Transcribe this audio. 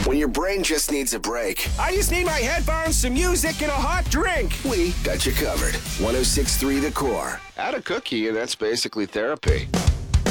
When your brain just needs a break, I just need my headphones, some music, and a hot drink. we got you covered. 106.3 The Core. Add a cookie, and that's basically therapy.